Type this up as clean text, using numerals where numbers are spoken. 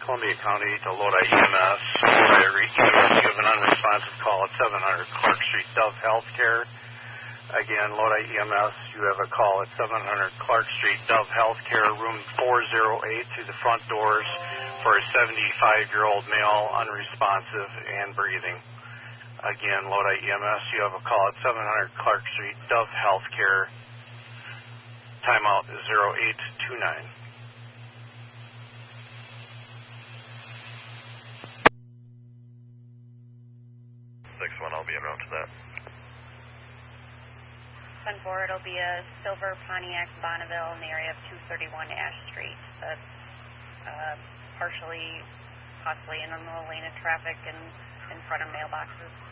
Columbia County to Lodi EMS. Lodi EMS, you have an unresponsive call at 700 Clark Street, Dove Healthcare. Again, Lodi EMS, you have a call at 700 Clark Street, Dove Healthcare, room 408 through the front doors for a 75-year-old male, unresponsive and breathing. Again, Lodi EMS, you have a call at 700 Clark Street, Dove Healthcare. Timeout is 0829. 6-1, I'll be en route to that. 10-4, it'll be a silver Pontiac Bonneville in the area of 231 Ash Street. That's partially, possibly in a little lane of traffic and in front of mailboxes.